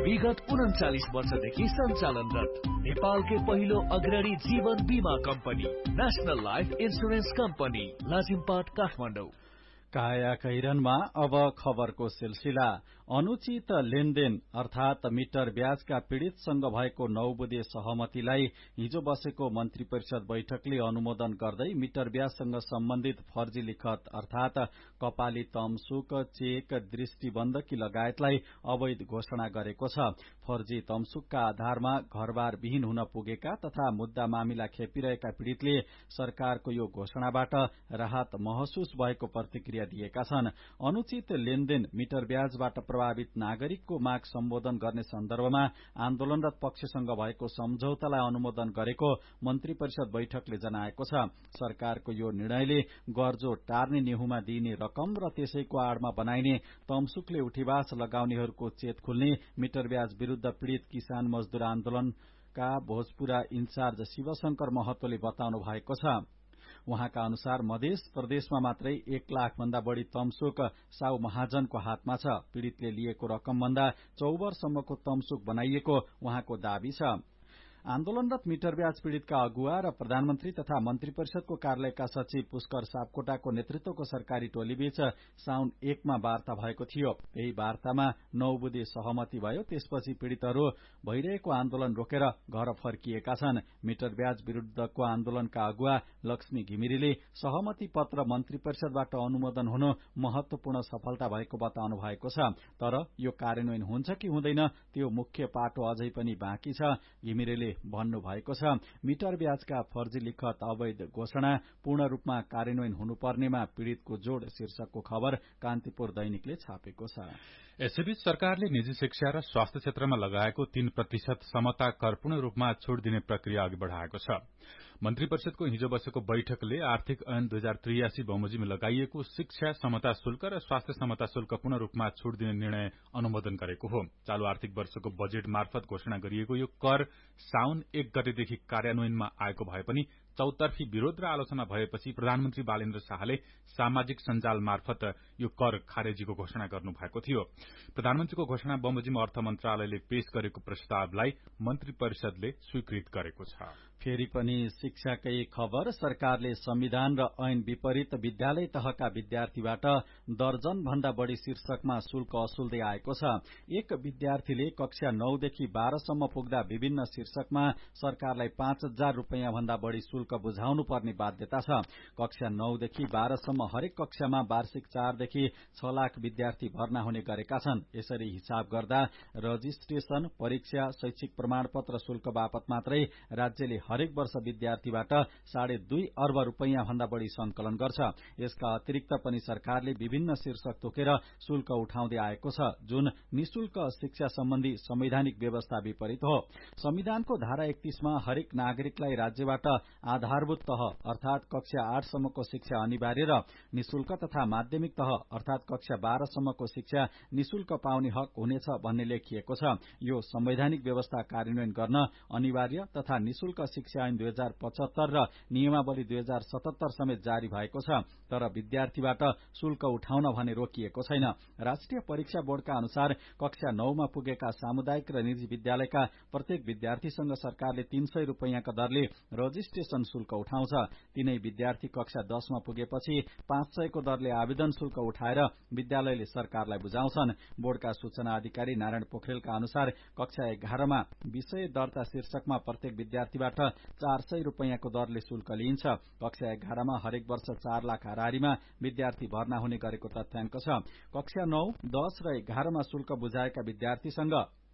विगत 39 वर्षदेखि सञ्चालनरत नेपालकै पहिलो अग्रणी जीवन बीमा company national life insurance company Lazimpat Kathmandu. काया कैरनमा अब खबरको सिलसिला। अनुचित लेनदेन अर्थात मिटर ब्याजका पीड़ितसँग भएको 9 बुँदे सहमतिलाई हिजो बसेको मन्त्री परिषद बैठकले अनुमोदन गर्दै मिटर ब्याजसँग सम्बन्धित फर्जी लिखत अर्थात कपाली तमसुक, चेक, दृष्टिबन्धकी लगायतलाई अवैध घोषणा गरेको छ। फर्जी तमसुकका आधारमा घरबार विहीन हुन पुगेका तथा मुद्दा मामिला खेपिरहेका पीड़ितले सरकारको यो घोषणाबाट राहत महसुस भएको प्रतिक्रिया दिएका छन्। अनुचित लेनदेन मिटर ब्याजबाट प्रभावित नागरिकको माग सम्बोधन गर्ने सन्दर्भमा आन्दोलनरत पक्षसँग भएको सम्झौतालाई अनुमोदन गरेको मन्त्री परिषद बैठकले जनाएको छ। सरकारको यो निर्णयले गर्जो टार्ने नेहुमा दिइने रकम र त्यसैको आड़मा बनाइने तमसुकले उठीवास लगाउनेहरूको चेत खुल्ने मिटर ब्याज विरूद्ध पीड़ित किसान मजदूर आन्दोलनका भोजपुरा इन्चार्ज शिवशंकर महतोले बताउनु भएको छ। उहाँका अनुसार मध्य प्रदेशमा मात्रै 1 लाख भन्दा बढ़ी तमसुक साउ महाजनको हातमा छ। पीड़ितले लिएको रकम भन्दा 4 वर्षसम्मको तमसुक बनाइएको उहाँको दावी छ। आन्दोलनरत मिटर ब्याज पीड़ितका अगुवा र प्रधानमन्त्री तथा मन्त्री परिषदको कार्यालयका सचिव पुष्कर सापकोटाको नेतृत्वको सरकारी टोलीबीच साउन 1 मा वार्ता भएको थियो। यही वार्तामा 9 बुँदे सहमति भयो। त्यसपछि पीड़ितहरू भइरहेको आन्दोलन रोकेर घर फर्किएका छन्। मिटर ब्याज विरूद्धको आन्दोलनका अगुवा लक्ष्मी घिमिरेले सहमति पत्र मन्त्री परिषदबाट अनुमोदन हुनु महत्वपूर्ण सफलता भएको बताउनु भएको छ। तर यो कार्यान्वयन हुन्छ कि हुँदैन त्यो मुख्य पाटो अझै पनि बाँकी छ। घिमिरेले भन्नु भएको छ, मिटर ब्याजका फर्जी लिखत अवैध घोषणा पूर्ण रूपमा कार्यान्वयन हुनुपर्नेमा पीड़ितको जोड़ शीर्षकको खबर कान्तिपुर दैनिकले छापेको छ। यसैबीच सरकारले निजी शिक्षा र स्वास्थ्य क्षेत्रमा लगाएको 3% समता कर पूर्ण रूपमा छूट दिने प्रक्रिया अघि बढ़ाएको छ। मन्त्री परिषदको हिजो बसेको बैठकले आर्थिक ऐन 2083 बमोजिम लगाइएको शिक्षा समता शुल्क र स्वास्थ्य समता शुल्क पूर्ण रूपमा छूट दिने निर्णय अनुमोदन गरेको हो। चालू आर्थिक वर्षको बजेट मार्फत घोषणा गरिएको यो कर साउन 1 गतेदेखि कार्यान्वयनमा आएको भए पनि चौतर्फी विरोध र आलोचना भएपछि प्रधानमन्त्री बालेन्द्र शाहले सामाजिक सञ्जाल मार्फत यो कर खारेजीको घोषणा गर्नु भएको थियो। प्रधानमन्त्रीको घोषणा बमोजिम अर्थ मन्त्रालयले पेश गरेको प्रस्तावलाई मन्त्री परिषदले स्वीकृत गरेको छ। फेरि पनि शिक्षाकै खबर। सरकारले संविधान र ऐन विपरीत विद्यालय तहका विद्यार्थीबाट दर्जन भन्दा बढ़ी शीर्षकमा शुल्क असुल्दै आएको छ। एक विद्यार्थीले कक्षा 9 देखि 12 सम्म पुग्दा विभिन्न शीर्षकमा सरकारलाई 5000 रूपैयाँ भन्दा बढ़ी शुल्क बुझाउनु पर्ने बाध्यता छ। कक्षा 9 देखि 12 सम्म हरेक कक्षामा वार्षिक 4 देखि 6 लाख विद्यार्थी भर्ना हुने गरेका छन्। यसरी हिसाब गर्दा रजिस्ट्रेशन, परीक्षा, शैक्षिक प्रमाणपत्र शुल्क बापत मात्रै राज्यले हरेक वर्ष विद्यार्थीबाट 2.5 अर्ब रूपैयाँ भन्दा बढ़ी संकलन गर्छ। यसका अतिरिक्त पनि सरकारले विभिन्न शीर्षक तोकेर शुल्क उठाउँदै आएको छ, जुन निशुल्क शिक्षा सम्बन्धी संवैधानिक व्यवस्था विपरीत हो। संविधानको धारा 31 मा हरेक नागरिकलाई राज्यबाट आधारभूत तह अर्थात कक्षा 8 सम्मको शिक्षा अनिवार्य र निशुल्क तथा माध्यमिक तह अर्थात कक्षा 12 सम्मको शिक्षा निशुल्क पाउने हक हुनेछ भन्ने लेखिएको छ। यो संवैधानिक व्यवस्था कार्यान्वयन गर्न अनिवार्य तथा निशुल्क शिक्षा ऐन 2075 र नियमावली 2077 समेत जारी भएको छ। तर विद्यार्थीबाट शुल्क उठाउन भने रोकिएको छैन। राष्ट्रिय परीक्षा बोर्डका अनुसार कक्षा 9 मा पुगेका सामुदायिक र निजी विद्यालयका प्रत्येक विद्यार्थीसँग सरकारले 300 रूपैयाँका दरले रजिस्ट्रेशन शुल्क उठाउँछ। तिनै विद्यार्थी कक्षा 10 मा पुगेपछि 500 को दरले आवेदन शुल्क उठाएर विद्यालयले सरकारलाई बुझाउँछन्। बोर्डका सूचना अधिकारी नारायण पोखरेलका अनुसार कक्षा 11 मा विषय दर्ता शीर्षकमा प्रत्येक विद्यार्थीबाट 400 रूपैयाँको दरले शुल्क लिइन्छ। कक्षा 11 मा हरेक वर्ष 4 लाख हाराहारीमा विद्यार्थी भर्ना हुने गरेको तथ्याङ्क छ। कक्षा 9, 10 र 11 मा शुल्क बुझाएका विद्यार्थीसँग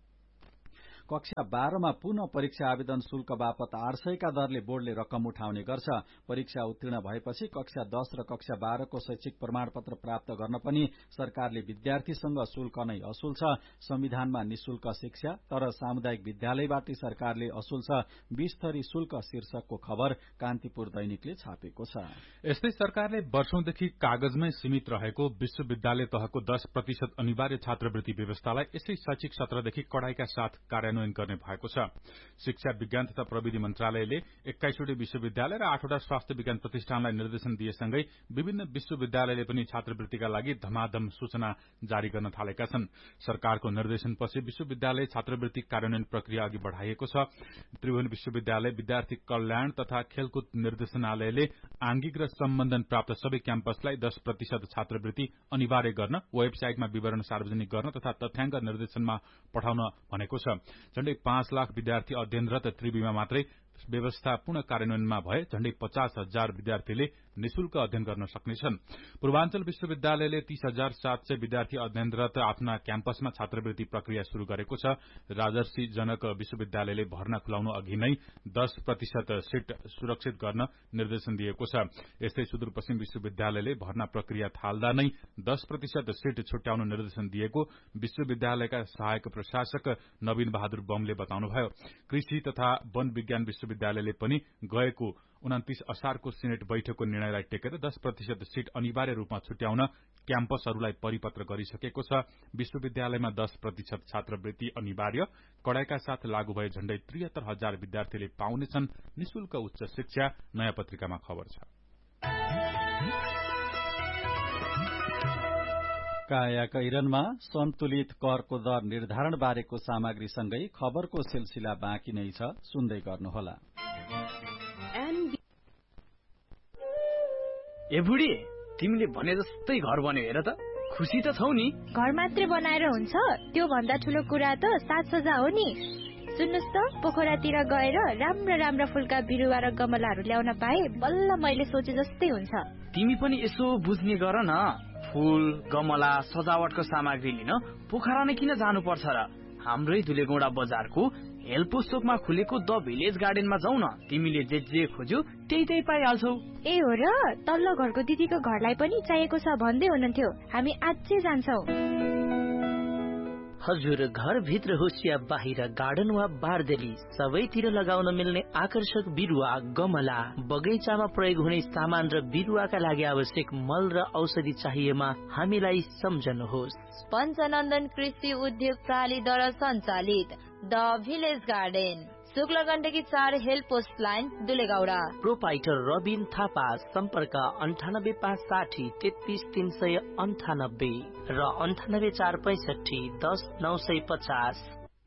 कक्षा 12 मा पुनः परीक्षा आवेदन शुल्क बापत 800 का दरले बोर्डले रकम उठाउने गर्छ। परीक्षा उत्तीर्ण भएपछि कक्षा 10 र कक्षा 12 को शैक्षिक प्रमाणपत्र प्राप्त गर्न पनि सरकारले विद्यार्थीसँग शुल्क नै असुल्छ। संविधानमा निशुल्क शिक्षा तर सामुदायिक विद्यालयबाट सरकारले असुल्छ 20 थरी शुल्क शीर्षकको खबर कान्तिपुर दैनिकले छापेको छ। यस्तै सरकारले वर्षौंदेखि कागजमै सीमित रहेको विश्वविद्यालय तहको 10% अनिवार्य छात्रवृत्ति व्यवस्थालाई यसै शैक्षिक सत्रदेखि कडाईका साथ कार्यान्वयन कार्यान्वयन गर्ने भएको छ। शिक्षा विज्ञान तथा प्रविधि मन्त्रालयले 21वटा विश्वविद्यालय र 8वटा स्वास्थ्य विज्ञान प्रतिष्ठानलाई निर्देशन दिएसँगै विभिन्न विश्वविद्यालयले पनि छात्रवृत्तिका लागि धमाधम सूचना जारी गर्न थालेका छन्। सरकारको निर्देशनपछि विश्वविद्यालय छात्रवृत्ति कार्यान्वयन प्रक्रिया अघि बढ़ाइएको छ। त्रिभुवन विश्वविद्यालय विद्यार्थी कल्याण तथा खेलकुद निर्देशनालयले आंगिक र सम्बन्धन प्राप्त सबै क्याम्पसलाई 10% छात्रवृत्ति अनिवार्य गर्न, वेबसाइटमा विवरण सार्वजनिक गर्न तथा तथ्याङ्क निर्देशनमा पठाउन भनेको छ। झण्डै 5 लाख विद्यार्थी अध्ययनरत त्रिभुवनमा मात्रै व्यवस्था पूर्ण कार्यान्वयनमा भए झण्डै 50,000 विद्यार्थीले निशुल्क अध्ययन गर्न सक्नेछन्। पूर्वाञ्चल विश्वविद्यालयले 30,700 विद्यार्थी अध्ययनरत आफ्ना क्याम्पसमा छात्रवृत्ति प्रक्रिया शुरू गरेको छ। राजर्षि जनक विश्वविद्यालयले भर्ना खुलाउनु अघि नै 10% सीट सुरक्षित गर्न निर्देशन दिएको छ। यस्तै सुदूरपश्चिम विश्वविद्यालयले भर्ना प्रक्रिया थाल्दा नै 10% सीट छुट्याउन निर्देशन दिएको विश्वविद्यालयका सहायक प्रशासक नवीन बहादुर बमले बताउनुभयो। कृषि तथा वन विज्ञान विश्वविद्यालयले पनि गएको 29 असारको सिनेट बैठकको निर्णयलाई टेकेर 10% सीट अनिवार्य रूपमा छुट्याउन क्याम्पसहरूलाई परिपत्र गरिसकेको छ। विश्वविद्यालयमा 10% छात्रवृत्ति अनिवार्य कडाइका साथ लागू भए झण्डै 73,000 विद्यार्थीले पाउनेछन् निशुल्क उच्च शिक्षा। नयाँ पत्रिकामा खबर छ। काया कैरनमा सन्तुलित करको दर निर्धारण बारेको सामग्रीसँगै खबरको सिलसिला बाँकी नै छ, सुन्दै गर्नुहोला। ए बुढी, तिमीले भने जस्तै घर बन्यो हेर त, खुसी त छौ नि? घर मात्रै बनाएर हुन्छ? त्यो भन्दा ठुलो कुरा त साजसज्जा हो नि। सुन्नुस् त, पोखरातिर गएर राम्रा राम्रा फुलका बिरुवा र गमलाहरू ल्याउन पाए बल्ल मैले सोचे जस्तै हुन्छ। तिमी पनि यसो बुझ्ने गर न। फूल, गमला, सजावटको सामग्री लिन पोखरा नै किन जानुपर्छ र? हाम्रै धुलेगौडा बजारको हेल्पोस्टोकमा खुलेको द भिलेज गार्डनमा जाउँ न। तिमीले जे खोज्यौ त्यही पाइहाल्छौ। ए हो र, तल्लो घरको दिदीको घरलाई पनि चाहिएको छ भन्दै हुनुहुन्थ्यो। हामी आजै जान्छौ। हजुर, घर भित्र होस् या बाहिर, गार्डन वा बारदेली, सबैतिर लगाउन मिल्ने आकर्षक बिरुवा, गमला, बगैँचामा प्रयोग हुने सामान र बिरुवाका लागि आवश्यक मल र औषधि चाहिएमा हामीलाई सम्झनुहोस्। पञ्चनन्दन कृषि उद्योग प्रणालीद्वारा सञ्चालित the village garden, Shukla Gandaki 4 help post line, दुलेगौडा। Proprietor Rabin Thapa, सम्पर्क 9856 33398 र 98465 10950।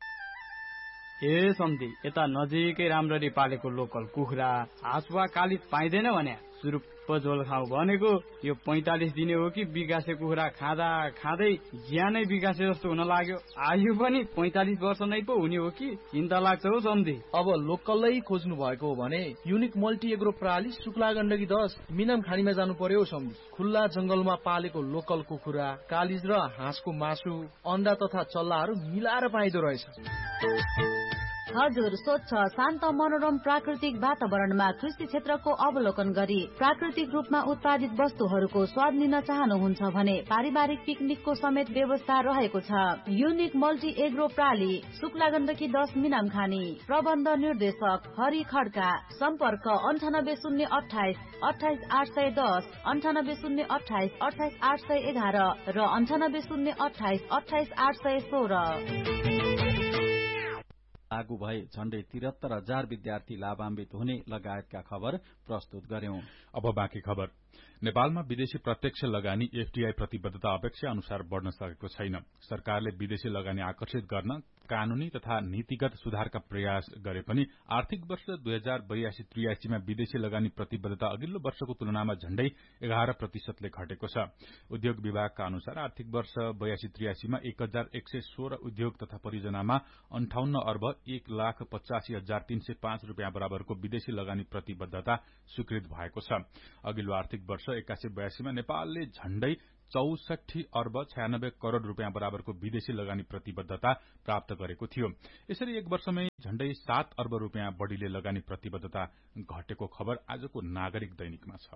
ए सम्धी, यता नजिकै राम्ररी पालेको लोकल कुखुरा, हाँस वा कालिज पाइँदैन भने सुरुप्प झोल खाऊ भनेको। यो 45 दिने हो कि बिगासे कुखुरा खाँदा खाँदै ज्यानै बिगासे जस्तो हुन लाग्यो। आयु पनि 45 वर्ष नै पो हुने हो कि चिन्ता लाग्छ हौ सम्धी। अब लोकलै खोज्नु भएको हो भने युनिक मल्टी एग्रो प्रणाली, शुक्ला गण्डकी 10 मिनाम खानीमा जानु पर्यो सम्धी। खुल्ला जंगलमा पालेको लोकल कुखुरा, कालिज र हाँसको मासु, अन्डा तथा चल्लाहरू मिलाएर पाइदो रहेछ। हजुर, स्वच्छ शान्त मनोरम प्राकृतिक वातावरणमा कृषि क्षेत्रको अवलोकन गरी प्राकृतिक रूपमा उत्पादित वस्तुहरूको स्वाद लिन चाहनुहुन्छ भने पारिवारिक पिकनिकको समेत व्यवस्था रहेको छ। युनिक मल्टी एग्रो प्रणाली, शुक्ला गण्डकी 10 मिनाम खानी। प्रबन्ध निर्देशक हरि खड्का। सम्पर्क 98028 28810, 98028 28811 र 98028 28816। लागू भए झण्डै 73,000 विद्यार्थी लाभान्वित हुने लगायतका खबर प्रस्तुत गर्यौं। अब बाँकी खबर। नेपालमा विदेशी प्रत्यक्ष लगानी एफडीआई प्रतिबद्धता अपेक्षा अनुसार बढ़न सकेको छैन। सरकारले विदेशी लगानी आकर्षित गर्न कानूनी तथा नीतिगत सुधारका प्रयास गरे पनि आर्थिक वर्ष 2082-83 मा विदेशी लगानी प्रतिबद्धता अघिल्लो वर्षको तुलनामा झण्डै 11% घटेको छ। उद्योग विभागका अनुसार आर्थिक वर्ष 82-83 मा 1116 उद्योग तथा परियोजनामा 58 अर्ब 1,85,305 रूपियाँ बराबरको विदेशी लगानी प्रतिबद्धता स्वीकृत भएको छ। अघिल्लो आर्थिक वर्ष 81-82 मा नेपालले झण्डै 64 अर्ब 96 करोड़ रूपियाँ बराबरको विदेशी लगानी प्रतिबद्धता प्राप्त गरेको थियो। यसरी एक वर्षमै झण्डै 7 अर्ब रूपियाँ बढ़ीले लगानी प्रतिबद्धता घटेको खबर आजको नागरिक दैनिकमा छ।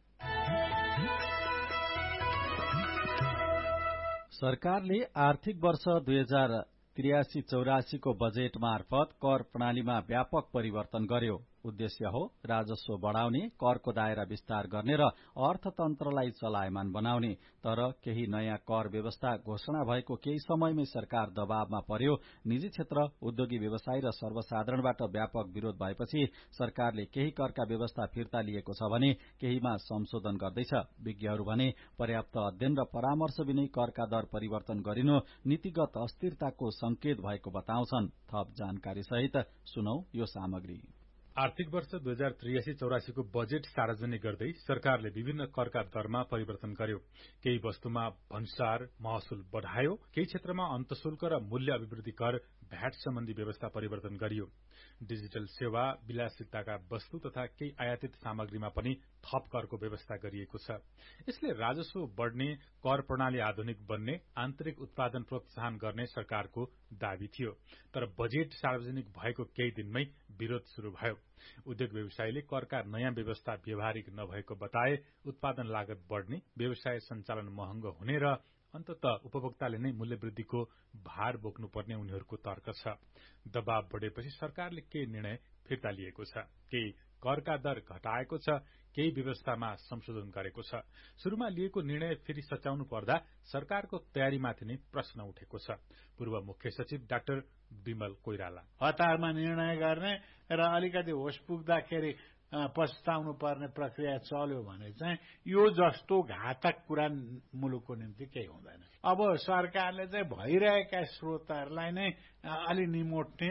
सरकारले आर्थिक वर्ष 2083-84 को बजेट मार्फत कर प्रणालीमा व्यापक परिवर्तन गर्यो। उद्देश्य हो राजस्व बढ़ाउने, करको दायरा विस्तार गर्ने र अर्थतन्त्रलाई चलायमान बनाउने। तर केही नयाँ कर व्यवस्था घोषणा भएको केही समयमै सरकार दबावमा पर्यो। निजी क्षेत्र, उद्योगी व्यवसाय र सर्वसाधारणबाट व्यापक विरोध भएपछि सरकारले केही करका व्यवस्था फिर्ता लिएको छ भने केहीमा संशोधन गर्दैछ। विज्ञहरू भने पर्याप्त अध्ययन र परामर्श बिनै करका दर परिवर्तन गरिनु नीतिगत अस्थिरताको संकेत भएको बताउँछन्। थप जानकारी सहित सुनौ यो सामग्री। आर्थिक वर्ष 2083-84 को बजेट सार्वजनिक गर्दै सरकारले विभिन्न करका दरमा परिवर्तन गर्यो। केही वस्तुमा भन्सार महसुल बढ़ायो, केही क्षेत्रमा अन्तशुल्क र मूल्य अभिवृद्धि कर भ्याट सम्बन्धी व्यवस्था परिवर्तन गरियो। डिजिटल सेवा, विलासिताका वस्तु तथा केही आयातित सामग्रीमा पनि थप करको व्यवस्था गरिएको छ। यसले राजस्व बढ़ने, कर प्रणाली आधुनिक बन्ने, आन्तरिक उत्पादन प्रोत्साहन गर्ने सरकारको दावी थियो। तर बजेट सार्वजनिक भएको केही दिनमै विरोध शुरू भयो। उद्योग व्यवसायीले करका नयाँ व्यवस्था व्यवहारिक नभएको बताए। उत्पादन लागत बढ़ने, व्यवसाय सञ्चालन महँगो हुने र अन्ततः उपभोक्ताले नै मूल्य वृद्धिको भार बोक्नुपर्ने उनीहरूको तर्क छ। दबाव बढ़ेपछि सरकारले केही निर्णय फिर्ता लिएको छ, केही करका दर घटाएको छ, केही व्यवस्थामा संशोधन गरेको छ। शुरूमा लिएको निर्णय फेरि सच्याउनु पर्दा सरकारको तयारीमाथि नै प्रश्न उठेको छ। पूर्व मुख्य सचिव डाक्टर विमल कोइराला, हतारमा निर्णय गर्ने र अलिकति होस पुग्दाखेरि पछुताउनु पर्ने प्रक्रिया चल्यो भने चाहिँ यो जस्तो घातक कुरा मुलुकको निम्ति केही हुँदैन। अब सरकारले चाहिँ भइरहेका स्रोतहरूलाई नै अलि निमोट्ने,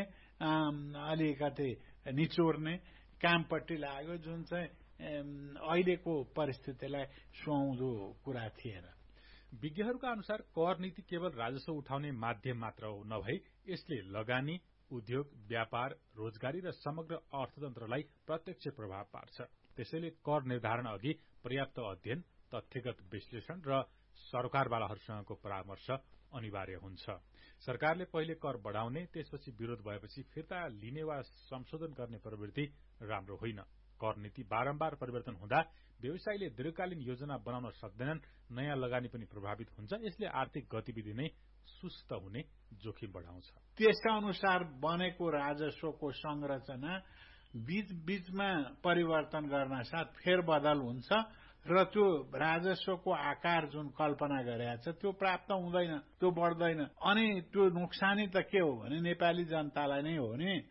अलिकति निचोर्ने कामपट्टि लाग्यो, जुन चाहिँ अहिलेको परिस्थितिलाई सुहाउँदो कुरा थिएन। विज्ञहरूका अनुसार कर नीति केवल राजस्व उठाउने माध्यम मात्र हो, नभई यसले लगानी, उद्योग, व्यापार, रोजगारी र समग्र अर्थतन्त्रलाई प्रत्यक्ष प्रभाव पार्छ। त्यसैले कर निर्धारण अघि पर्याप्त अध्ययन, तथ्यगत विश्लेषण र सरकारवालाहरूसँगको परामर्श अनिवार्य हुन्छ। सरकारले पहिले कर बढ़ाउने, त्यसपछि विरोध भएपछि फिर्ता लिने वा संशोधन गर्ने प्रवृत्ति राम्रो होइन। कर नीति बारम्बार परिवर्तन हुँदा व्यवसायीले दीर्घकालीन योजना बनाउन सक्दैनन्, नयाँ लगानी पनि प्रभावित हुन्छ। यसले आर्थिक गतिविधि नै सुस्त हुने जोखिम बढ़ाउँछ। त्यस अनुसार बनेको राजस्वको संरचना बीचमा परिवर्तन गर्न साथ फेरबदल हुन्छ र त्यो राजस्वको आकार जुन कल्पना गरेको छ त्यो प्राप्त हुँदैन, त्यो बढ्दैन। अनि त्यो नोक्सानी त के हो भने नेपाली जनतालाई नै हो नि।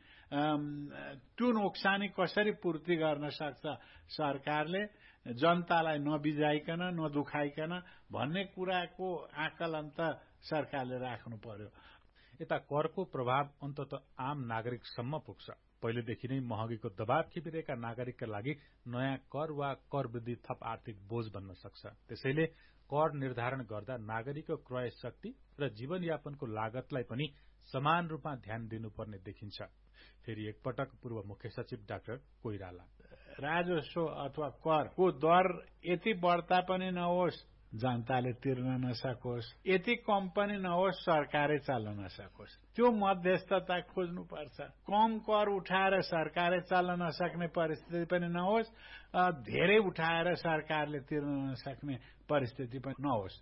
त्यो नोक्सानी कसरी पूर्ति गर्न सक्छ सरकारले, जनतालाई नबिजाइकन नदुखाइकन भन्ने कुराको आकलन त सरकारले राख्नु पर्यो। यता करको प्रभाव अन्तत आम नागरिकसम्म पुग्छ। पहिलेदेखि नै महँगीको दबाव खेपिरहेका नागरिकका लागि नयाँ कर वा कर वृद्धि थप आर्थिक बोझ बन्न सक्छ। त्यसैले कर निर्धारण गर्दा नागरिकको क्रय शक्ति र जीवनयापनको लागतलाई पनि समान रूपमा ध्यान दिनुपर्ने देखिन्छ। फेरि एकपटक पूर्व मुख्य सचिव डाक्टर कोइराला, राजस्व अथवा करको दर यति बढ्ता पनि नहोस् जनताले तिर्न नसकोस्, यति कम पनि नहोस् सरकारै चल्न नसकोस्। त्यो मध्यस्थता खोज्नुपर्छ। कम कर उठाएर सरकारै चल्न नसक्ने परिस्थिति पनि नहोस्, धेरै उठाएर सरकारले तिर्न नसक्ने परिस्थिति पनि नहोस्।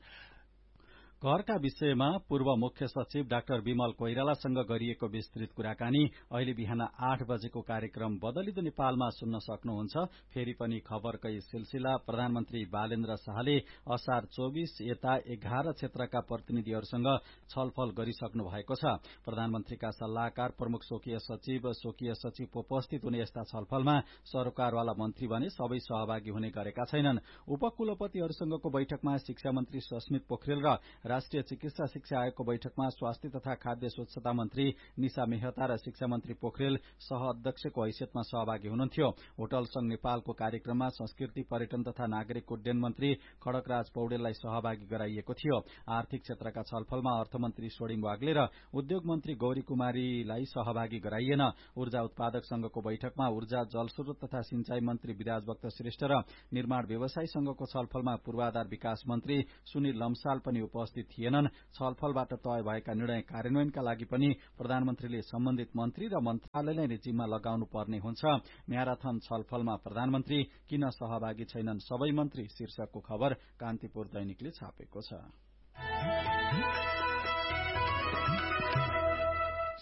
करका विषयमा पूर्व मुख्य सचिव डाक्टर विमल कोइरालासँग गरिएको विस्तृत कुराकानी अहिले बिहान 8 बजेको कार्यक्रम बदलिदो नेपालमा सुन्न सक्नुहुन्छ। फेरि पनि खबरकै सिलसिला। प्रधानमन्त्री बालेन्द्र शाहले असार 24 यता 11 क्षेत्रका प्रतिनिधिहरूसँग छलफल गरिसक्नु भएको छ। प्रधानमन्त्रीका सल्लाहकार, प्रमुख स्वकीय सचिव उपस्थित हुने यस्ता छलफलमा सरकारवाला मन्त्री भने सबै सहभागी हुने गरेका छैनन्। उपकुलपतिहरूसँगको बैठकमा शिक्षा मन्त्री सस्मित पोखरेल र राष्ट्रिय चिकित्सा शिक्षा आयोगको बैठकमा स्वास्थ्य तथा खाद्य स्वच्छता मन्त्री निशा मेहता र शिक्षा मन्त्री पोखरेल सह-अध्यक्षको हैसियतमा सहभागी हुनुहुन्थ्यो। होटल संघ नेपालको कार्यक्रममा संस्कृति, पर्यटन तथा नागरिक उड्डयन मन्त्री खड्गराज पौडेललाई सहभागी गराइएको थियो। आर्थिक क्षेत्रका छलफलमा अर्थमन्त्री सोडिङ वाग्ले र उद्योग मन्त्री गौरी कुमारीलाई सहभागी गराइएन। ऊर्जा उत्पादक संघको बैठकमा ऊर्जा, जलस्रोत तथा सिंचाई मन्त्री विराजभक्त श्रेष्ठ र निर्माण व्यवसायी संघको छलफलमा पूर्वाधार विकास मन्त्री सुनिल लम्साल पनि उपस्थित थिएनन्। छलफलबाट तय भएका निर्णय कार्यान्वयनका लागि पनि प्रधानमन्त्रीले सम्बन्धित मन्त्री र मन्त्रालयलाई नै जिम्मा लगाउनु पर्ने हुन्छ। म्याराथन छलफलमा प्रधानमन्त्री किन सहभागी छैनन् सबै मन्त्री शीर्षकको खबर कान्तिपुर दैनिकले छापेको छ।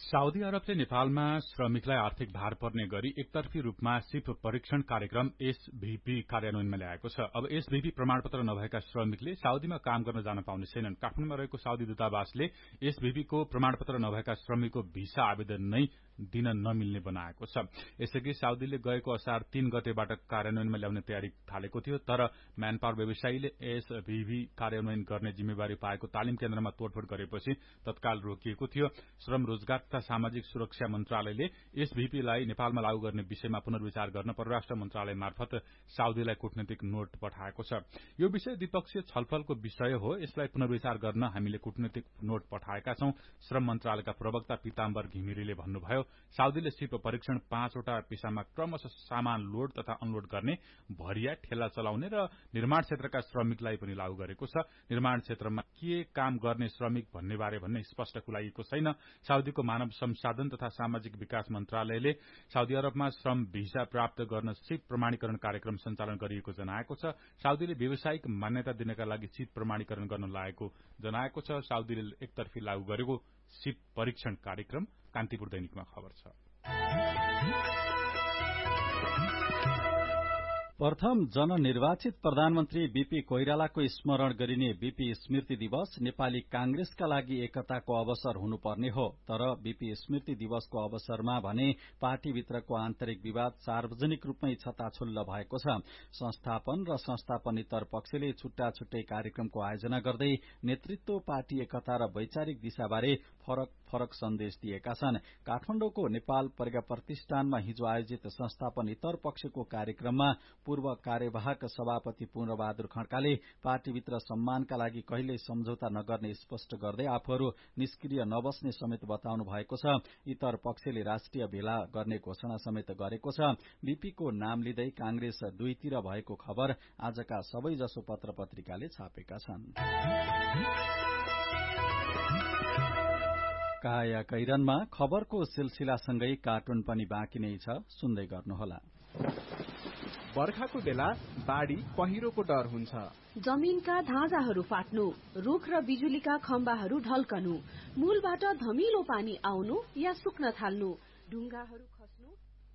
साउदी अरबले नेपालमा श्रमिकलाई आर्थिक भार पर्ने गरी एकतर्फी रूपमा सिप परीक्षण कार्यक्रम एसभीपी कार्यान्वयनमा ल्याएको छ। अब एसभीपी प्रमाणपत्र नभएका श्रमिकले साउदीमा काम गर्न जान पाउने छैनन्। काठमाडौँमा रहेको साउदी दूतावासले एसभीपीको प्रमाणपत्र नभएका श्रमिकको भिसा आवेदन नै दिन नमिल्ने बनाएको छ। यसअघि साउदीले गएको असार 3 गतेबाट कार्यान्वयनमा ल्याउने तयारी थालेको थियो, तर म्यानपावर व्यवसायीले एसभीपी कार्यान्वयन गर्ने जिम्मेवारी पाएको तालिम केन्द्रमा तोडफोड गरेपछि तत्काल रोकिएको थियो। श्रम रोजगार तथा सामाजिक सुरक्षा मन्त्रालयले एसभीपीलाई नेपालमा लागू गर्ने विषयमा पुनर्विचार गर्न परराष्ट्र मन्त्रालय मार्फत साउदीलाई कूटनीतिक नोट पठाएको छ। यो विषय द्विपक्षीय छलफलको विषय हो। यसलाई पुनर्विचार गर्न हामीले कूटनीतिक नोट पठाएका छौं। श्रम मन्त्रालयका प्रवक्ता पीताम्बर घिमिरेले भन्नुभयो, साउदीले सिप परीक्षण 5 वटा पेशामा क्रमशः सामान लोड तथा अनलोड गर्ने, भरिया, ठेला चलाउने र निर्माण क्षेत्रका श्रमिकलाई पनि लागू गरेको छ। निर्माण क्षेत्रमा के काम गर्ने श्रमिक भन्ने बारे भन्ने स्पष्ट खुलाइएको छैन। साउदीको मानव संसाधन तथा सामाजिक विकास मन्त्रालयले साउदी अरबमा श्रम भिसा प्राप्त गर्न सिप प्रमाणीकरण कार्यक्रम सञ्चालन गरिएको जनाएको छ। साउदीले व्यावसायिक मान्यता दिनका लागि सिप प्रमाणीकरण गर्न लागेको जनाएको छ। साउदीले एकतर्फी लागू गरेको सिप परीक्षण कार्यक्रम कान्तिपुर दैनिकमा खबर छ। प्रथम जननिर्वाचित प्रधानमन्त्री बीपी कोइरालाको स्मरण गरिने बीपी स्मृति दिवस नेपाली कांग्रेसका लागि एकताको अवसर हुनुपर्ने हो। तर बीपी स्मृति दिवसको अवसरमा भने पार्टीभित्रको आन्तरिक विवाद सार्वजनिक रूपमै छताछुल्ल भएको छ। संस्थापन र संस्थापनेतर पक्षले छुट्टा छुट्टै कार्यक्रमको आयोजना गर्दै नेतृत्व, पार्टी एकता र वैचारिक दिशाबारे फरक फरक सन्देश दिएका छन्। काठमाडौँको नेपाल प्रज्ञा प्रतिष्ठानमा हिजो आयोजित संस्थापनेतर पक्षको कार्यक्रममा पूर्व कार्यवाहक सभापति पूर्णबहादुर खड्काले पार्टीभित्र सम्मानका लागि कहिल्यै सम्झौता नगर्ने स्पष्ट गर्दै आफूहरू निष्क्रिय नबस्ने समेत बताउनु भएको छ। इतर पक्षले राष्ट्रिय भेला गर्ने घोषणा समेत गरेको छ। बीपीको नाम लिँदै कांग्रेस दुईतिर भएको खबर आजका सबैजसो पत्र पत्रिकाले छापेका छन्। काया कैरनमा खबरको सिलसिलासँगै कार्टुन पनि बाँकी नै छ, सुन्दै गर्नुहोला। बर्खाको बेला बाढी पहिरोको डर हुन्छ। जमिनका धाजाहरू फाट्नु, रुख र बिजुलीका खम्बाहरू ढल्कनु, मूलबाट धमिलो पानी आउनु या सुक्न थाल्नु, ढुङ्गाहरू खस्नु।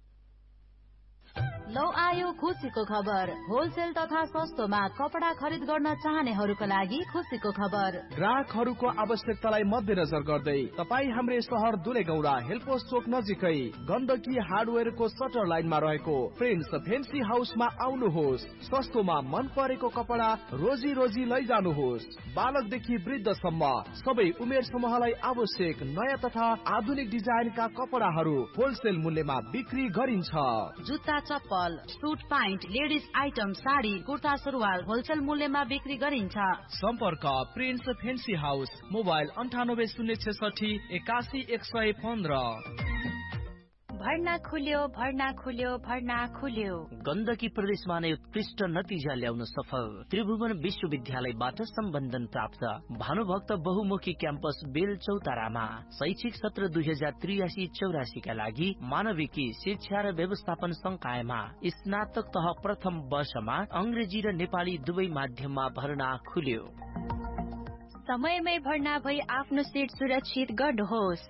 लौ आयो खुसीको खबर। होलसेल तथा सस्तोमा कपडा खरिद गर्न चाहनेहरूका लागि खुसीको खबर। ग्राहकहरूको आवश्यकतालाई मध्यनजर गर्दै तपाई हाम्रो शहर दुलेगौडा हेलपोस्ट चोक नजिकै गण्डकी हार्डवेयरको सटर लाइनमा रहेको प्रिन्स फेन्सी हाउसमा आउनुहोस्। सस्तोमा मन परेको कपडा रोजी रोजी लैजानुहोस्। बालकदेखि वृद्धसम्म सबै उमेर समूहलाई आवश्यक नयाँ तथा आधुनिक डिजाइनका कपडाहरू होलसेल मूल्यमा बिक्री गरिन्छ। जुत्ता, चप्पल, suit pant, ladies item, sari, kurta, सुरुवाल होलसेल मूल्यमा बिक्री गरिन्छ। सम्पर्क प्रिन्स फेन्सी हाउस, मोबाइल 9806 81 115। भर्ना खुल्यो, भर्ना खुल्यो, भर्ना खुल्यो। गण्डकी प्रदेशमा नै उत्कृष्ट नतिजा ल्याउन सफल त्रिभुवन विश्वविद्यालयबाट सम्बन्धन प्राप्त भानुभक्त बहुमुखी क्याम्पस बेलचौतारामा शैक्षिक सत्र 2083-84 का लागि मानविकी शिक्षा र व्यवस्थापन संकायमा स्नातक तह प्रथम वर्षमा अंग्रेजी र नेपाली दुवै माध्यममा भर्ना खुल्यो। समयमै भर्ना भई आफ्नो सिट सुरक्षित गर्नुहोस्।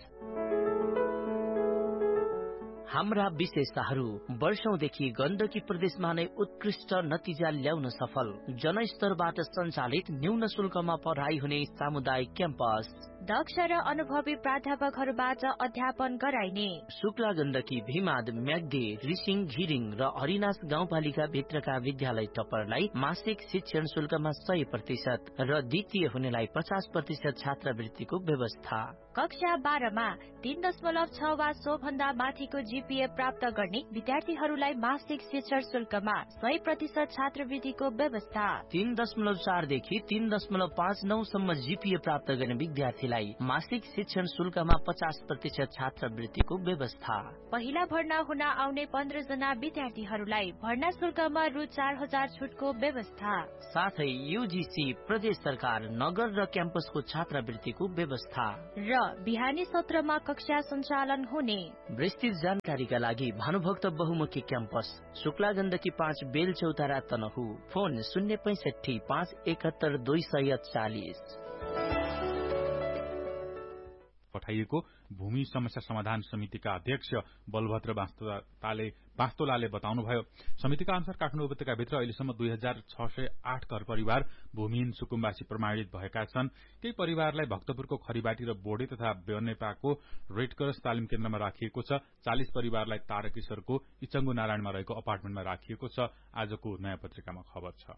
हाम्रा विशेषताहरू वर्षौंदेखि गण्डकी प्रदेशमा नै उत्कृष्ट नतिजा ल्याउन सफल जनस्तरबाट सञ्चालित न्यून शुल्कमा पढाइ हुने सामुदायिक क्याम्पस, दक्ष र अनुभवी प्राध्यापकहरूबाट अध्यापन गराइने शुक्ला गण्डकी, भीमाद, म्याग्दी, रिसिङ, घिरिङ र हरिनास गाउँपालिका भित्रका विद्यालय टप्परलाई मासिक शिक्षण शुल्कमा 100% र द्वितीय हुनेलाई 50% छात्रवृत्तिको व्यवस्था। कक्षा 12मा 3.6 वा सो भन्दा माथिको जीपीए प्राप्त गर्ने विद्यार्थीहरूलाई मासिक शिक्षण शुल्कमा 100% छात्रवृत्तिको व्यवस्था। 3.4 देखि 3.59 सम्म जीपीए प्राप्त गर्ने विद्यार्थीलाई मासिक शिक्षण शुल्कमा 50% छात्रवृत्तिको व्यवस्था। पहिला भर्ना हुन आउने 15 जना विद्यार्थीहरूलाई भर्ना शुल्कमा रु 4000 छुटको व्यवस्था। साथै यूजीसी, प्रदेश सरकार, नगर र क्याम्पसको छात्रवृत्तिको व्यवस्था र बिहानी सत्रमा कक्षा सञ्चालन हुने। विस्तृत जानकारीका लागि भानुभक्त बहुमुखी क्याम्पस शुक्ला गण्डकी 5 बेलचौतारा तनहु, फोन 065 571 240। पठाइएको भूमि समस्या समाधान समितिका अध्यक्ष बलभद्र बास्तोलाले बताउनुभयो। समितिका अनुसार काठमाडौँ उपत्यकाभित्र अहिलेसम्म 2608 घर परिवार भूमिहीन सुकुम्बासी प्रमाणित भएका छन्। केही परिवारलाई भक्तपुरको खरीबाटी र बोडे तथा बेनेपाको रेडक्रस तालिम केन्द्रमा राखिएको छ। 40 परिवारलाई तारकेश्वरको इचंगु नारायणमा रहेको अपार्टमेन्टमा राखिएको छ। आजको नयाँ पत्रिकामा खबर छ।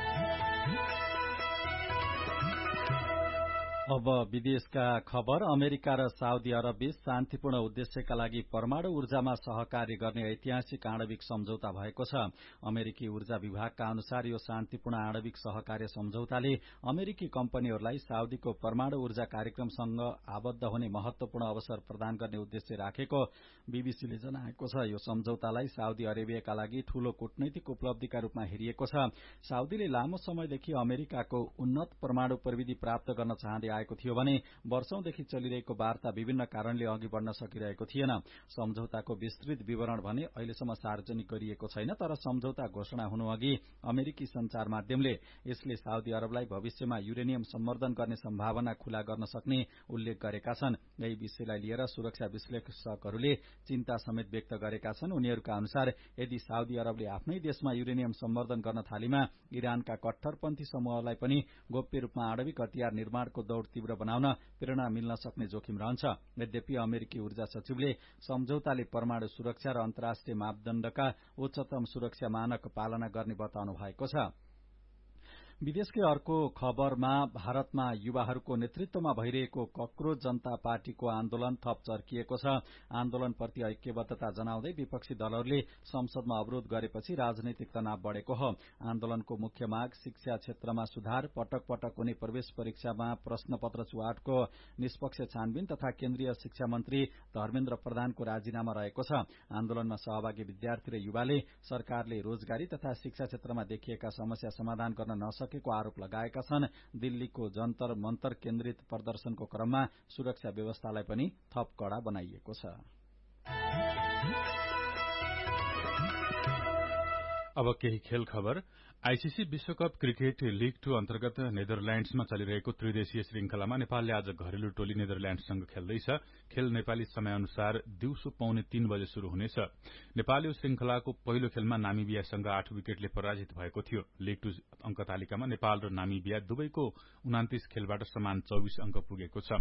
अब विदेशका खबर। अमेरिका र साउदी अरब बीच शान्तिपूर्ण उद्देश्यका लागि परमाणु ऊर्जामा सहकार्य गर्ने ऐतिहासिक आणविक सम्झौता भएको छ। अमेरिकी ऊर्जा विभागका अनुसार यो शान्तिपूर्ण आणविक सहकार्य सम्झौताले अमेरिकी कम्पनीहरूलाई साउदीको परमाणु ऊर्जा कार्यक्रमसँग आबद्ध हुने महत्वपूर्ण अवसर प्रदान गर्ने उद्देश्य राखेको बीबीसीले जनाएको छ। यो सम्झौतालाई साउदी अरेबियाका लागि ठूलो कूटनैतिक उपलब्धिका रूपमा हेरिएको छ। साउदीले लामो समयदेखि अमेरिकाको उन्नत परमाणु प्रविधि प्राप्त गर्न चाहँदै आएको थियो भने वर्षौंदेखि चलिरहेको वार्ता विभिन्न कारणले अघि बढ़न सकिरहेको थिएन। सम्झौताको विस्तृत विवरण भने अहिलेसम्म सार्वजनिक गरिएको छैन, तर सम्झौता घोषणा हुनु अघि अमेरिकी संचार माध्यमले यसले साउदी अरबलाई भविष्यमा युरेनियम सम्वर्धन गर्ने सम्भावना खुला गर्न सक्ने उल्लेख गरेका छन्। यही विषयलाई लिएर सुरक्षा विश्लेषकहरूले चिन्ता समेत व्यक्त गरेका छन्। उनीहरूका अनुसार यदि साउदी अरबले आफ्नै देशमा युरेनियम सम्वर्धन गर्न थालेमा इरानका कट्टरपन्थी समूहलाई पनि गोप्य रूपमा आणविक हतियार निर्माणको दौड़ तीव्र बनाउन प्रेरणा मिल्न सक्ने जोखिम रहन्छ। यद्यपि अमेरिकी ऊर्जा सचिवले सम्झौताले परमाणु सुरक्षा र अन्तर्राष्ट्रिय मापदण्डका उच्चतम सुरक्षा मानक पालना गर्ने बताउनु भएको छ। विदेशकै अर्को खबरमा भारतमा युवाहरूको नेतृत्वमा भइरहेको कक्रोच जनता पार्टीको आन्दोलन थप चर्किएको छ। आन्दोलनप्रति ऐक्यबद्धता जनाउँदै विपक्षी दलहरूले संसदमा अवरोध गरेपछि राजनैतिक तनाव बढ़ेको हो। आन्दोलनको मुख्य माग शिक्षा क्षेत्रमा सुधार, पटक पटक हुने प्रवेश परीक्षामा प्रश्नपत्र चुहाटको निष्पक्ष छानबिन तथा केन्द्रीय शिक्षा मन्त्री धर्मेन्द्र प्रधानको राजीनामा रहेको छ। आन्दोलनमा सहभागी विद्यार्थी र युवाले सरकारले रोजगारी तथा शिक्षा क्षेत्रमा देखिएका समस्या समाधान गर्न नसकेको आरोप लगाएका छन्। दिल्लीको जन्तर मन्तर केन्द्रित प्रदर्शनको क्रममा सुरक्षा व्यवस्थालाई पनि थप कड़ा बनाइएको छ। अब केही खेल खबर। आईसीसी विश्वकप क्रिकेट लीग 2 अन्तर्गत नेदरल्याण्ड्समा चलिरहेको त्रिदेशीय श्रृंखलामा नेपालले आज घरेलु टोली नेदरल्याण्ड्ससँग खेल्दैछ। खेल नेपाली समयअनुसार दिउँसो 2:45 बजे शुरू हुनेछ। नेपाल यो श्रृंखलाको पहिलो खेलमा नामिबियासँग 8 विकेटले पराजित भएको थियो। लीग 2 अंक तालिकामा नेपाल र नामिबिया दुवैको 29 खेलबाट समान 24 अंक पुगेको छ।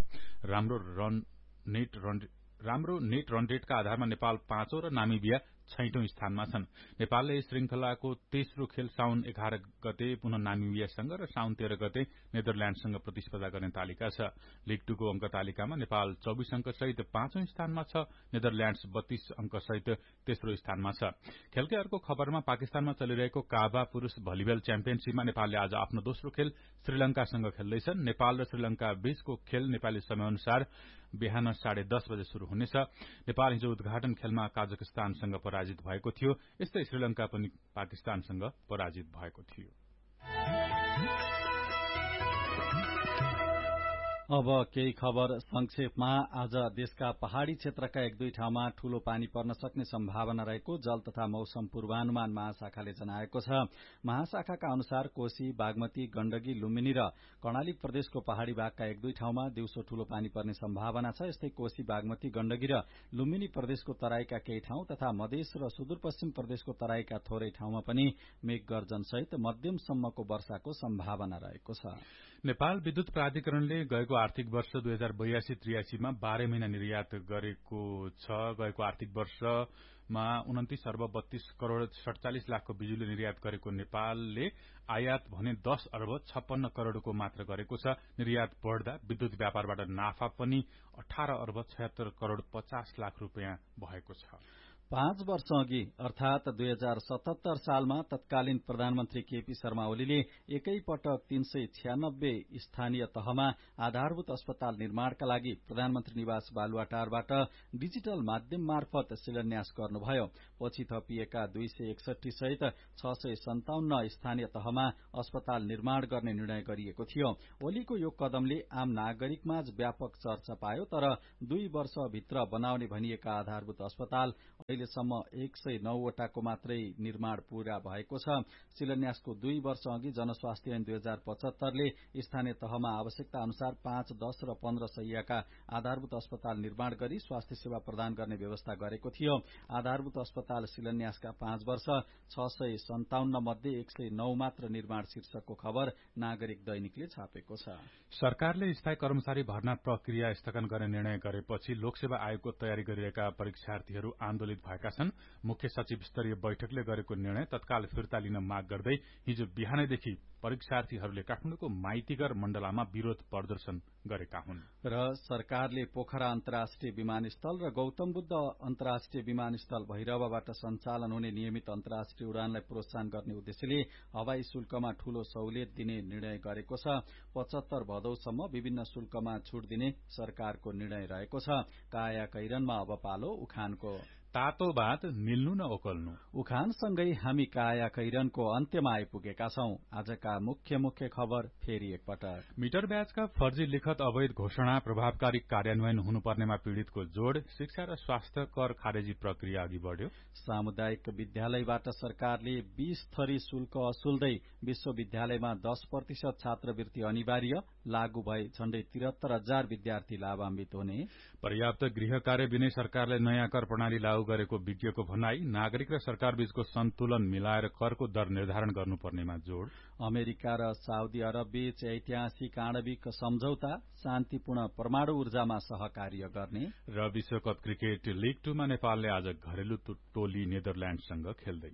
राम्रो नेट रन रेटका आधारमा नेपाल 5औं र नामिबिया 6औं स्थानमा छन्। नेपालले यस श्रृंखलाको तेस्रो खेल साउन 11 गते पुनः नामिबियासँग र साउन 13 गते नेदरल्याण्डसँग प्रतिस्पर्धा गर्ने तालिका छ। लीग 2 को अंक तालिकामा नेपाल 24 अंक सहित 5औं स्थानमा छ। नेदरल्याण्ड्स 32 अंक सहित तेस्रो स्थानमा छ। खेलकै अर्को खबरमा पाकिस्तानमा चलिरहेको काबा पुरूष भलिबल च्याम्पियनशीपमा नेपालले आज आफ्नो दोस्रो खेल श्रीलंकासँग खेल्दैछन्। नेपाल र श्रीलंका बीचको खेल नेपाली समयअनुसार बिहान 10:30 बजे शुरू हुनेछ। नेपाल हिजो उद्घाटन खेलमा काजाकिस्तानसँग पराजित भएको थियो। यस्तै श्रीलंका पनि पाकिस्तानसँग पराजित भएको थियो। अब केही खबर संक्षेपमा। आज देशका पहाड़ी क्षेत्रका 1-2 ठाउँमा ठूलो पानी पर्न सक्ने सम्भावना रहेको जल तथा मौसम पूर्वानुमान महाशाखाले जनाएको छ। महाशाखाका अनुसार कोशी, बागमती, गण्डकी, लुम्बिनी र कर्णाली प्रदेशको पहाड़ी भागका 1-2 ठाउँमा दिउँसो ठूलो पानी पर्ने सम्भावना छ। यस्तै कोशी, बागमती, गण्डकी र लुम्बिनी प्रदेशको तराईका केही ठाउँ तथा मधेस र सुदूरपश्चिम प्रदेशको तराईका थोरै ठाउँमा पनि मेघ गर्जन सहित मध्यमसम्मको वर्षाको सम्भावना रहेको छ। नेपाल विद्युत प्राधिकरणले गएको आर्थिक वर्ष 2082-83 मा 12 महिना निर्यात गरेको छ। गएको आर्थिक वर्षमा 29 अर्ब 32 करोड़ 47 लाखको बिजुली निर्यात गरेको नेपालले आयात भने 10 अर्ब 56 करोड़को मात्र गरेको छ। निर्यात बढ़दा विद्युत व्यापारबाट नाफा पनि 18 अर्ब 76 करोड़ 50 लाख रुपियाँ भएको छ। 5 वर्ष अघि अर्थात 2077 सालमा तत्कालीन प्रधानमन्त्री केपी शर्मा ओलीले एकै पटक 396 स्थानीय तहमा आधारभूत अस्पताल निर्माणका लागि प्रधानमन्त्री निवास बालुवाटारबाट डिजिटल माध्यम मार्फत शिलान्यास गर्नुभयो। पछि थपिएका 261 सहित 657 स्थानीय तहमा अस्पताल निर्माण गर्ने निर्णय गरिएको थियो। ओलीको यो कदमले आम नागरिकमाझ व्यापक चर्चा पायो, तर 2 वर्षभित्र बनाउने भनिएका आधारभूत अस्पताल अहिले अहिलेसम्म 109 वटाको मात्रै निर्माण पूरा भएको छ। शिलान्यासको 2 वर्ष अघि जनस्वास्थ्य ऐन 2075 ले स्थानीय तहमा आवश्यकता अनुसार 5, 10 र 15 शैय्याका आधारभूत अस्पताल निर्माण गरी स्वास्थ्य सेवा प्रदान गर्ने व्यवस्था गरेको थियो। आधारभूत अस्पताल शिलान्यासका 5 वर्ष 657 मध्ये 109 मात्र निर्माण शीर्षकको खबर नागरिक दैनिकले छापेको छ। सरकारले स्थायी कर्मचारी भर्ना प्रक्रिया स्थगन गर्ने निर्णय गरेपछि लोकसेवा आयोगको तयारी गरिरहेका परीक्षार्थीहरू आन्दोलित भएका छन्। मुख्य सचिव स्तरीय बैठकले गरेको निर्णय तत्काल फिर्ता लिन माग गर्दै हिजो बिहानैदेखि परीक्षार्थीहरूले काठमाडौँको माइतीघर मण्डलामा विरोध प्रदर्शन गरेका हुन्। र सरकारले पोखरा अन्तर्राष्ट्रिय विमानस्थल र गौतम बुद्ध अन्तर्राष्ट्रिय विमानस्थल भैरवबाट सञ्चालन हुने नियमित अन्तर्राष्ट्रिय उडानलाई प्रोत्साहन गर्ने उद्देश्यले हवाई शुल्कमा ठूलो सहुलियत दिने निर्णय गरेको छ। 75 भदौसम्म विभिन्न शुल्कमा छूट दिने सरकारको निर्णय रहेको छ। काया कैरनमा अब पालो उखानको। तातो बात मिल्नु न ओकल्नु। उखानसँगै हामी काया कैरनको अन्त्यमा आइपुगेका छौं। आजका मुख्य खबर फेरि एकपटक। मिटर ब्याजका फर्जी लिखत अवैध घोषणा प्रभावकारी कार्यान्वयन हुनुपर्नेमा पीड़ितको जोड़। शिक्षा र स्वास्थ्य कर खारेजी प्रक्रिया अघि बढ्यो। सामुदायिक विद्यालयबाट सरकारले 20 थरी शुल्क असुल्दै विश्वविद्यालयमा 10% छात्रवृत्ति अनिवार्य। लागू भए झण्डै 73,000 विद्यार्थी लाभान्वित हुने। पर्याप्त गृह कार्य बिनै सरकारले नयाँ कर प्रणाली लागू गरेको विज्ञको भनाई। नागरिक र सरकार बीचको सन्तुलन मिलाएर करको दर निर्धारण गर्नुपर्नेमा जोड़। अमेरिका र साउदी अरब बीच ऐतिहासिक आणविक सम्झौता। शान्तिपूर्ण परमाणु ऊर्जामा सहकार्य गर्ने। र विश्वकप क्रिकेट लीग 2 मा नेपालले आज घरेलु टोली नेदरल्याण्डसँग खेल्दै।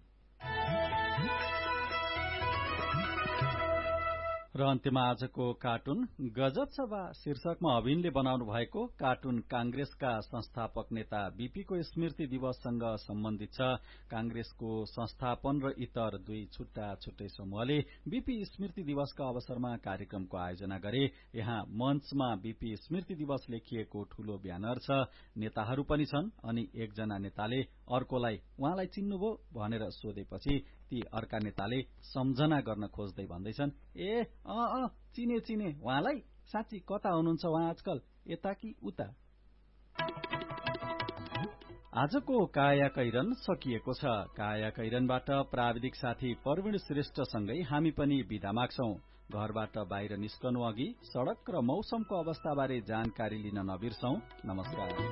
र अन्त्यमा आजको कार्टुन गजब सभा शीर्षकमा अभिनले बनाउनु भएको कार्टुन कांग्रेसका संस्थापक नेता बीपीको स्मृति दिवससँग सम्बन्धित छ। कांग्रेसको संस्थापन र इतर 2 छुट्टै समूहले बीपी स्मृति दिवसका अवसरमा कार्यक्रमको आयोजना गरे। यहाँ मञ्चमा बीपी स्मृति दिवस लेखिएको ठूलो ब्यानर छ। नेताहरू पनि छन् अनि एकजना नेताले अर्कोलाई उहाँलाई चिन्नुभयो भनेर सोधेपछि ती अर्का नेताले सम्झना गर्न खोज्दै भन्दैछन्, ए चिने उहाँलाई। साँच्ची कता हुनुहुन्छ उहाँ आजकल, यता कि उता? आजको काया कैरन सकिएको छ। काया कैरनबाट प्राविधिक साथी प्रवीण श्रेष्ठसँगै हामी पनि बिदा माग्छौं। घरबाट बाहिर निस्कनु अघि सड़क र मौसमको अवस्थाबारे जानकारी लिन नबिर्सौं। नमस्कार।